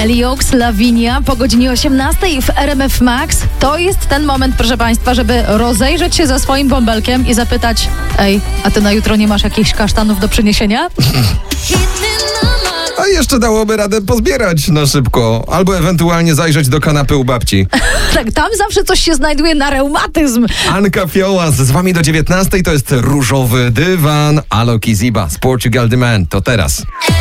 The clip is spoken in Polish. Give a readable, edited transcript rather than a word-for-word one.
Eliox, Lavinia po godzinie 18 w RMF Max. To jest ten moment, proszę Państwa, żeby rozejrzeć się za swoim bąbelkiem i zapytać: ej, a Ty na jutro nie masz jakichś kasztanów do przyniesienia? A jeszcze dałoby radę pozbierać na szybko. Albo ewentualnie zajrzeć do kanapy u babci. Tak, tam zawsze coś się znajduje na reumatyzm. Anka Fiołas z wami do 19. To jest Różowy Dywan. Alok i Ziba z Portugal The Man. To teraz.